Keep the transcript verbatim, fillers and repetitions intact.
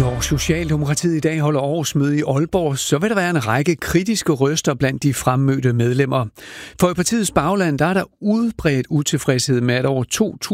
Når Socialdemokratiet i dag holder årsmøde i Aalborg, så vil der være en række kritiske røster blandt de fremmødte medlemmer. For i partiets bagland, der er der udbredt utilfredshed med, at over to